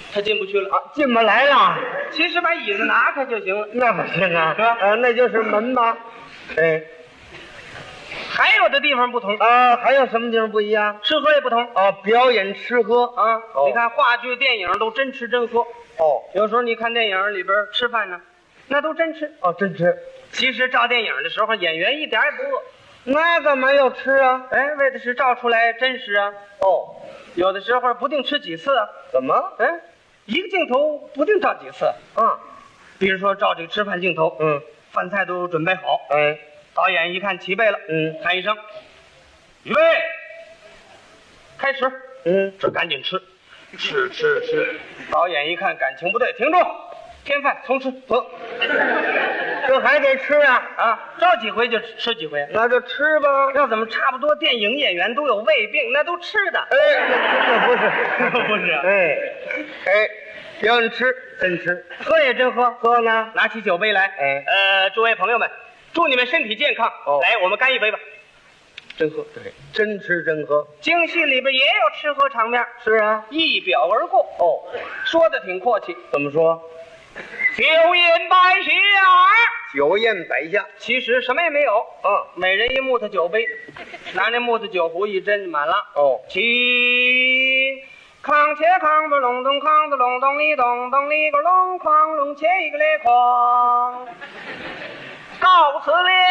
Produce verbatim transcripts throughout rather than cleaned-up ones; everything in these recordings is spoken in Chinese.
他进不去了啊，进不来了。 其实把椅子拿开就行了。 那不行啊， 是吧？ 呃，那就是门吧。哎， 还有的地方不同啊，还有什么地方不一样？ 吃喝也不同哦，表演吃喝啊。 哦你看话剧、电影都真吃真喝。 哦有时候你看电影里边吃饭呢，那都真吃。 哦，真吃。 其实照电影的时候，演员一点也不饿。 那干嘛要吃啊？ 哎，为的是照出来真实啊。 哦， 有的时候不定吃几次啊。 怎么？ 哎，一个镜头不定照几次。 啊， 比如说照这个吃饭镜头， 嗯， 饭菜都准备好， 哎， 导演一看齐备了， 嗯， 喊一声，预备，开始。 嗯， 这赶紧吃，吃吃吃。导演一看感情不对，停住，添饭，重吃。走。 这还得吃啊？ 啊，照几回就吃几回。 那就吃吧。 要怎么差不多电影演员都有胃病，那都吃的。 哎，这不是， 不是。 哎，哎，表演吃，真吃， 喝也真喝。 喝呢？ 拿起酒杯来。 哎， 呃，诸位朋友们，祝你们身体健康。 哦， 来，我们干一杯吧。真喝。 对，真吃真喝。 京戏里边也有吃喝场面。 是啊， 一表而过。 哦， 说的挺阔气。 怎么说？ 酒宴摆下， 酒宴摆下， 其实什么也没有。 嗯， 每人一木头酒杯，拿那木头酒壶一斟满了。 哦， 起，康切康不隆咚，康不隆咚哩咚咚哩个隆哐隆切一个嘞哐，告辞了。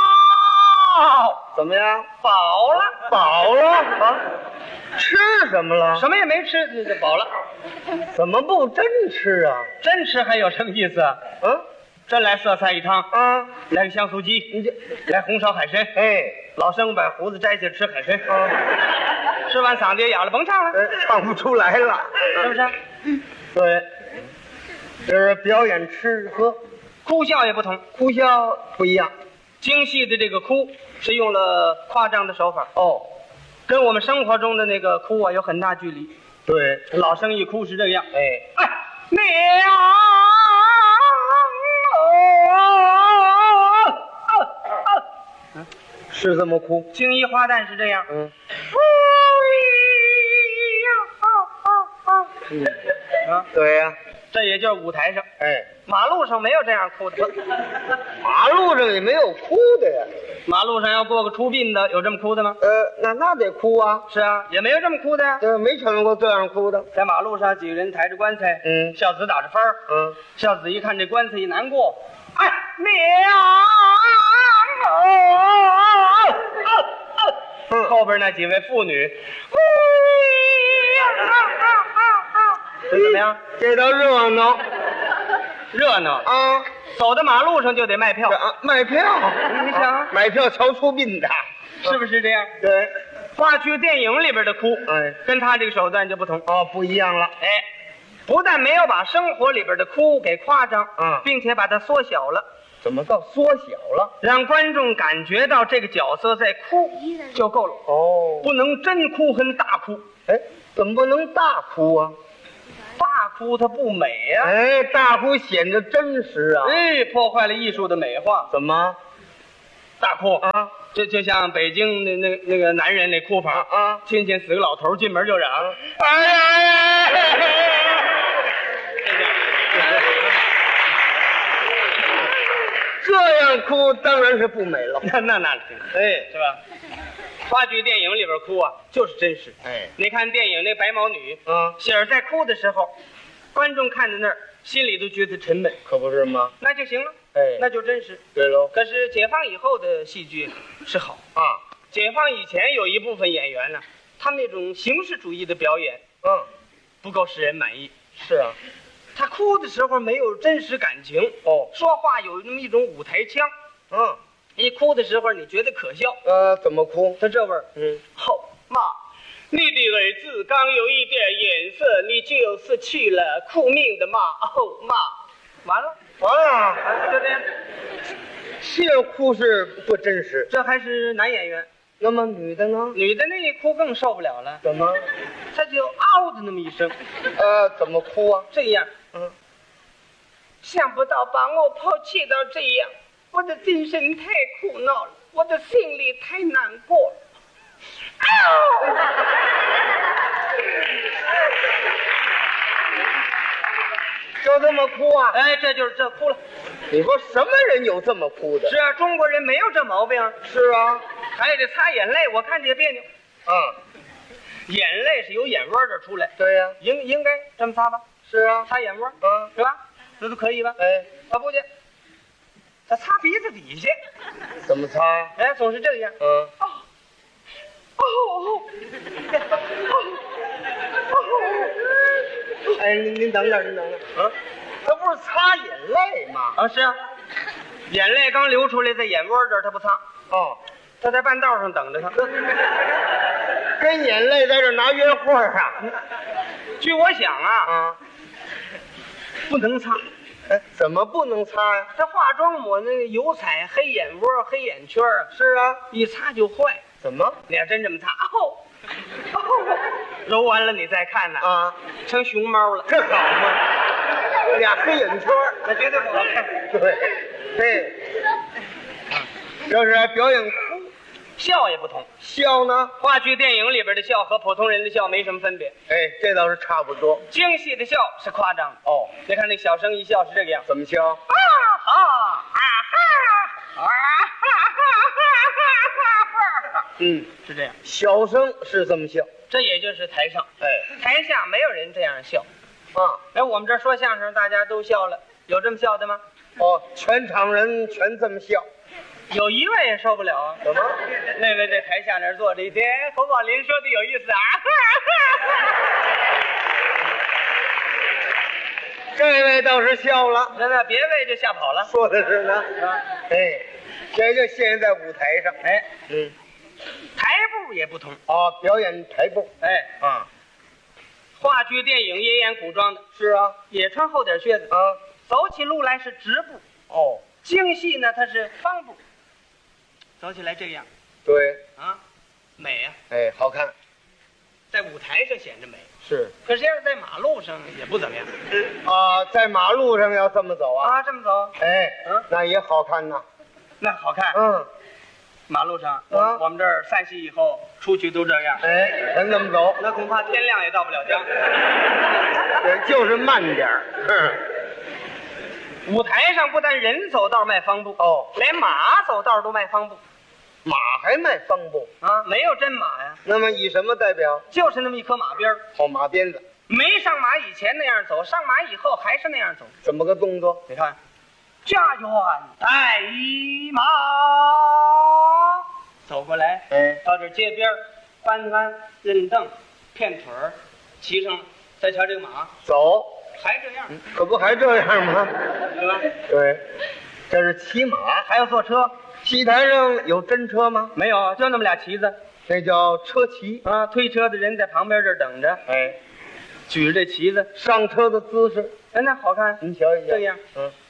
怎么样？ 饱了， 饱了啊？吃什么了？ 什么也没吃就就饱了。 怎么不真吃啊？ 真吃还有什么意思啊？ 嗯， 真来色菜一汤啊， 来个香酥鸡， 你这来红烧海参。 哎， 老生把胡子摘下吃海参， 啊， 吃完嗓子也哑了，甭唱了， 哎，唱不出来了， 是不是？ 对，这是表演吃喝， 哭笑也不同， 哭笑不一样。 京戏的这个哭是用了夸张的手法， 哦， 跟我们生活中的那个哭啊有很大距离。 对， 老生一哭是这个样， 哎， 哎，娘， 是这么哭。 京一花旦是这样， 嗯，嗯， 啊， 对呀， 这也就是舞台上， 哎， 马路上没有这样哭的。 马路上也没有哭的呀。 马路上要过个出殡的，有这么哭的吗？ 呃，那那得哭啊， 是啊，也没有这么哭的呀。 这没瞧见过这样哭的。 在马路上，几个人抬着棺材， 嗯孝子打着幡儿， 嗯， 孝子一看这棺材一难过，哎，娘， 嗯后边那几位妇女，这怎么样？ 这倒热闹热闹啊！ 走到马路上就得卖票， 啊，卖票， 你想买票瞧出殡的， 是不是这样？ 对， 话剧、电影里边的哭， 哎， 跟他这个手段就不同。 哦，不一样了。 哎，不但没有把生活里边的哭给夸张， 嗯并且把它缩小了， 怎么到缩小了？ 让观众感觉到这个角色在哭就够了， 哦， 不能真哭和大哭。 哎，怎么不能大哭啊？ 大哭它不美呀、啊， 哎，大哭显得真实啊。 哎，破坏了艺术的美化。 怎么？ 大哭啊， 就就像北京那那那个男人那哭法啊， 亲戚死个老头进门就嚷，哎呀哎呀！ 这样哭当然是不美了。 那那那行， 哎， 是吧？话剧、电影里边哭啊，就是真实。 哎， 你看电影那白毛女， 啊， 喜儿在哭的时候，观众看在那儿，心里都觉得沉闷， 可不是吗？ 那就行了。 哎， 那就真实。 对喽。 可是解放以后的戏剧是好啊， 解放以前有一部分演员呢，他们那种形式主义的表演， 嗯， 不够使人满意。 是啊， 他哭的时候没有真实感情， 哦， 说话有那么一种舞台腔， 嗯， 一哭的时候你觉得可笑。 呃，怎么哭？ 他这味儿， 嗯， 后妈，你的儿子刚有一点颜色，你就是去了哭命的妈，哦妈，完了， 完了， 啊，就这样。 这哭是不真实。 这还是男演员， 那么女的呢？ 女的那一哭更受不了了， 怎么？ 她就嗷的那么一声， 呃，怎么哭啊？ 这样， 嗯， 想不到把我抛弃到这样，我的精神太苦恼了，我的心里太难过了。嗷！ 就这么哭啊？ 哎，这就是这哭了。 你说什么人有这么哭的？ 是啊，中国人没有这毛病。 是啊， 还得擦眼泪，我看着也别扭。 啊， 眼泪是由眼窝这出来， 对呀、 应应该这么擦吧？ 是啊， 擦眼窝， 嗯， 是吧？这都可以吧？ 哎， 啊不去，他擦鼻子底下， 怎么擦？ 哎，总是这样。 嗯， 哦哦哦哦！ 哎，您您等等，您等等，啊，他不是擦眼泪吗？ 啊，是啊，眼泪刚流出来，在眼窝这儿，他不擦， 哦， 他在半道上等着他。 跟眼泪在这拿约会啊？ 据我想啊， 啊， 不能擦。 哎，怎么不能擦呀？ 他化妆抹那个油彩，黑眼窝、黑眼圈啊， 是啊， 一擦就坏。 怎么？ 你要真这么擦，哦，哦，揉完了你再看呢， 啊， 成熊猫了， 这好吗？俩黑眼圈儿， 那绝对不好看。 对，嘿，这是表演哭， 笑也不同， 笑呢？ 话剧、电影里边的笑和普通人的笑没什么分别。 哎，这倒是差不多。 京戏的笑是夸张的， 哦， 你看那小生一笑是这个样， 怎么笑？ 啊哈啊哈啊哈哈， 嗯， 是这样。 小生是这么笑。 这也就是台上， 哎， 台下没有人这样笑。 啊， 哎，我们这儿说相声，大家都笑了，有这么笑的吗？ 哦，全场人全这么笑。 有一位也受不了啊！ 怎么？ 那位在台下那儿坐着一天，侯宝林说的有意思啊！ 这位倒是笑了， 那那别位就吓跑了。 说的是呢。 啊， 哎，这就现在舞台上。 哎， 嗯， 台步也不同。 啊，表演台步。 哎， 啊， 话剧、电影也演古装的， 是啊。 也穿厚点靴子， 啊， 走起路来是直步。 哦， 京戏呢，它是方步，走起来这样对， 啊，美啊， 哎，好看。 在舞台上显着美。 是可是要是在马路上也不怎么样啊，在马路上要这么走啊。 啊，这么走， 哎， 嗯那也好看呐。 那好看。 嗯， 马路上， 啊我们这儿散戏以后出去都这样， 哎，全这么走， 那恐怕天亮也到不了家。 对，就是慢点儿。嗯， 舞台上不但人走道迈方步， 哦， 连马走道都迈方步马还迈方步， 啊，没有真马呀， 那么以什么代表？ 就是那么一颗马鞭儿， 哦，马鞭子， 没上马以前那样走，上马以后还是那样走。 怎么个动作？ 你看，家园带一马，走过来， 哎， 到这街边儿搬鞍认凳，片腿儿，骑上了，再瞧这个马， 走， 还这样， 可不还这样吗？ 对吧？ 对，这是骑马。 还要坐车， 戏台上有真车吗？ 没有，就那么俩旗子那叫车骑。 啊。推车的人在旁边这儿等着， 哎， 举着这旗子， 上车的姿势， 哎，那好看。 您瞧一瞧。 这样， 嗯，